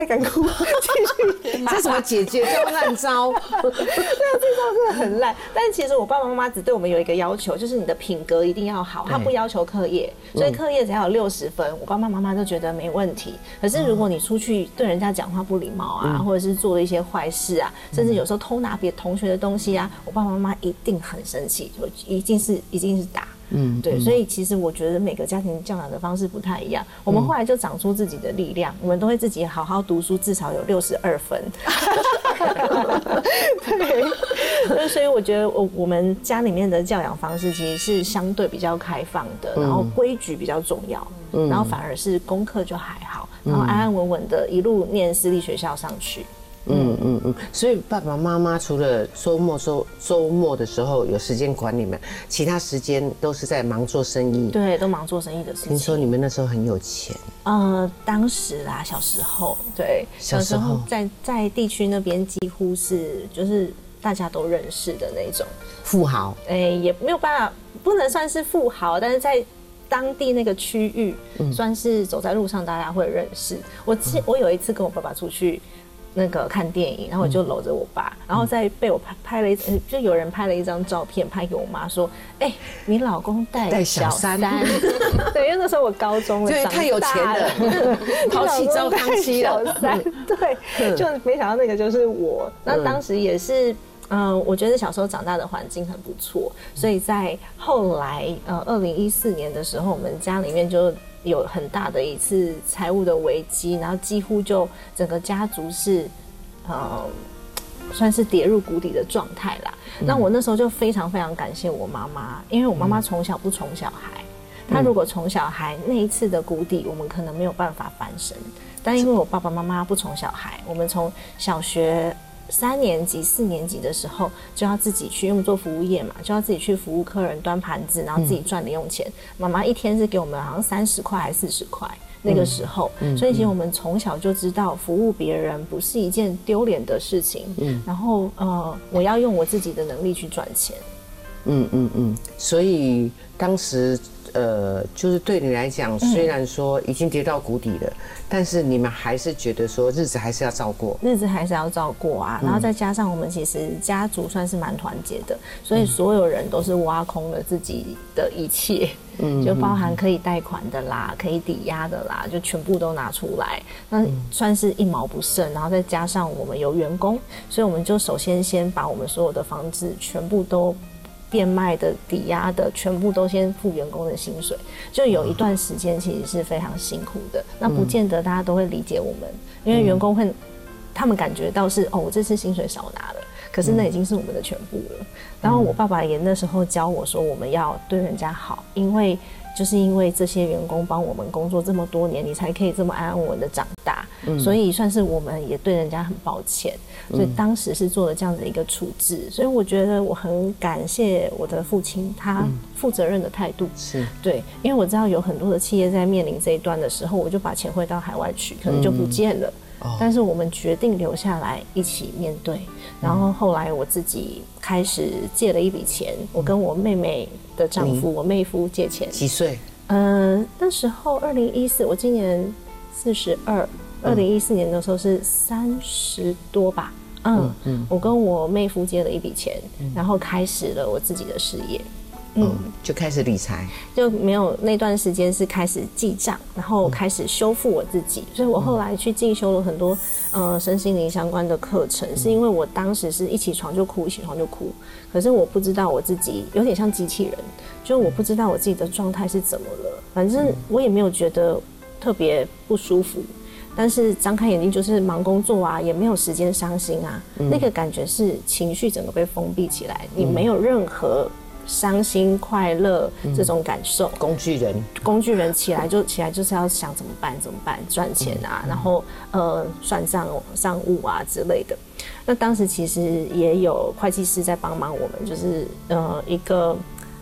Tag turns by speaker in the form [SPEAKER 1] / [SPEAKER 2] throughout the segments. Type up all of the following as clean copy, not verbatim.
[SPEAKER 1] 敢哭，继续。
[SPEAKER 2] 这什么姐姐叫烂招？
[SPEAKER 1] 对啊，这招真的很烂。但是其实我爸爸妈妈只对我们有一个要求，就是你的品格一定要好，他不要求课业，所以课业只要有60分，我爸爸妈妈就觉得没问题。可是如果你出去对人家讲话不礼貌啊，或者是做了一些坏事啊，甚至有时候偷拿别同学的东西啊，我爸爸妈妈一定很生气，就一定是打。对，所以其实我觉得每个家庭教养的方式不太一样。我们后来就长出自己的力量，我们都会自己好好读书，至少有62分。对，所以我觉得我们家里面的教养方式其实是相对比较开放的，然后规矩比较重要，然后反而是功课就还好，然后安安稳稳的一路念私立学校上去。
[SPEAKER 2] 所以爸爸妈妈除了周末的时候有时间管你们，其他时间都是在忙做生意。
[SPEAKER 1] 对，都忙做生意的事情。
[SPEAKER 2] 听说你们那时候很有钱。
[SPEAKER 1] 当时啦，小时候，对，小时候在地区那边几乎是就是大家都认识的那种
[SPEAKER 2] 富豪。
[SPEAKER 1] 也没有办法，不能算是富豪，但是在当地那个区域，算是走在路上大家会认识。我有一次跟我爸爸出去那个看电影，然后我就搂着我爸，然后再被我拍了就有人拍了一张照片拍给我妈说，你老公带小三。对，因为那时候我高中了，
[SPEAKER 2] 对，太有钱了，抛弃糟糠妻了。
[SPEAKER 1] 小三，对，就没想到那个就是我。那当时也是。我觉得小时候长大的环境很不错，所以在后来2014年的时候，我们家里面就有很大的一次财务的危机，然后几乎就整个家族是算是跌入谷底的状态啦。那我那时候就非常非常感谢我妈妈，因为我妈妈从小不宠小孩，她如果宠小孩，那一次的谷底我们可能没有办法翻身。但因为我爸爸妈妈不宠小孩，我们从小学3年级、4年级的时候就要自己去，因为我们做服务业嘛，就要自己去服务客人、端盘子，然后自己赚零用钱。妈妈一天是给我们好像30块还是40块，那个时候，所以其实我们从小就知道服务别人不是一件丢脸的事情。然后我要用我自己的能力去赚钱。
[SPEAKER 2] 所以当时就是对你来讲，虽然说已经跌到谷底了，但是你们还是觉得说日子还是要照过，
[SPEAKER 1] 然后再加上我们其实家族算是蛮团结的，所以所有人都是挖空了自己的一切，就包含可以贷款的啦，可以抵押的啦，就全部都拿出来，那算是一毛不剩。然后再加上我们有员工，所以我们就首先把我们所有的房子全部都变卖的、抵押的，全部都先付员工的薪水，就有一段时间其实是非常辛苦的。那不见得大家都会理解我们，因为员工他们感觉到是我这次薪水少拿了，可是那已经是我们的全部了。然后我爸爸也那时候教我说，我们要对人家好，因为这些员工帮我们工作这么多年，你才可以这么安安稳稳的长大。所以算是我们也对人家很抱歉，所以当时是做了这样的一个处置。所以我觉得我很感谢我的父亲，他负责任的态度。
[SPEAKER 2] 是对，
[SPEAKER 1] 因为我知道有很多的企业在面临这一段的时候，我就把钱汇到海外去，可能就不见了。但是我们决定留下来一起面对。然后后来我自己开始借了一笔钱，我跟我妹妹的丈夫，我妹夫借钱。
[SPEAKER 2] 几岁？
[SPEAKER 1] 那时候2014，我今年42，2014年的时候是30多吧。我跟我妹夫借了一笔钱，然后开始了我自己的事业。
[SPEAKER 2] 就开始理财，
[SPEAKER 1] 就没有那段时间是开始记账，然后开始修复我自己。所以我后来去进修了很多身心灵相关的课程，是因为我当时是一起床就哭，可是我不知道我自己有点像机器人，就我不知道我自己的状态是怎么了，反正我也没有觉得特别不舒服，但是张开眼睛就是忙工作啊，也没有时间伤心啊。那个感觉是情绪整个被封闭起来，你没有任何伤心快乐这种感受。
[SPEAKER 2] 工具人起来
[SPEAKER 1] 就是要想怎么办赚钱啊，然后算账务啊之类的。那当时其实也有会计师在帮忙我们，就是一个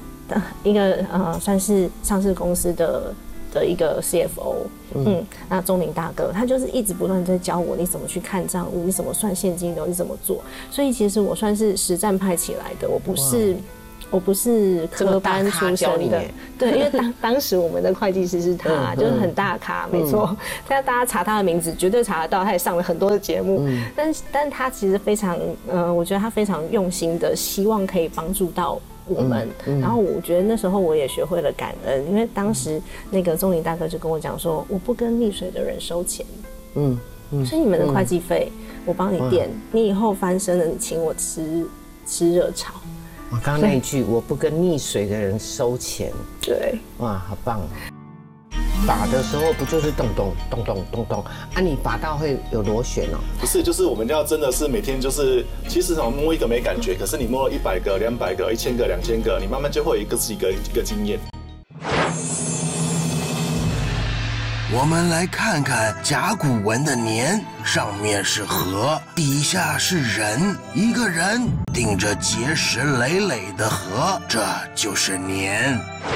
[SPEAKER 1] 算是上市公司的一个 CFO， 那钟林大哥他就是一直不断在教我你怎么去看账务，你怎么算现金流，你怎么做。所以其实我算是实战派起来的，我不是我不是科班出身的，对，因为当时我们的会计师是他，就是很大咖，没错。但大家查他的名字，绝对查得到，他也上了很多的节目。但他其实非常，我觉得他非常用心的，希望可以帮助到我们。然后我觉得那时候我也学会了感恩，因为当时那个钟林大哥就跟我讲说，我不跟溺水的人收钱。所以你们的会计费我帮你垫，你以后翻身了，你请我吃热炒。
[SPEAKER 2] 我刚刚那一句，我不跟溺水的人收钱。
[SPEAKER 1] 对，
[SPEAKER 2] 哇，好棒哦！拔的时候不就是咚咚咚咚咚咚啊？你拔到会有螺旋哦？
[SPEAKER 3] 不是，就是我们要真的是每天就是，其实我摸一个没感觉，可是你摸了100个、200个、1000个、2000个，你慢慢就会有一个经验。
[SPEAKER 4] 我们来看看甲骨文的年，上面是河，底下是人，一个人顶着结实累累的河，这就是年。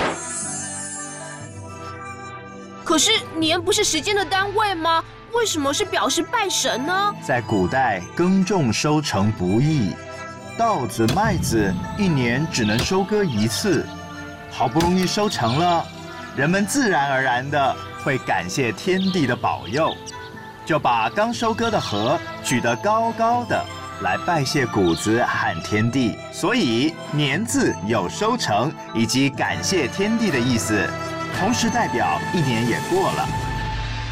[SPEAKER 5] 可是年不是时间的单位吗？为什么是表示拜神呢？
[SPEAKER 6] 在古代，耕种收成不易，稻子、麦子一年只能收割一次，好不容易收成了，人们自然而然的会感谢天地的保佑，就把刚收割的禾举得高高的，来拜谢谷子和天地。所以年字有收成以及感谢天地的意思，同时代表一年也过了。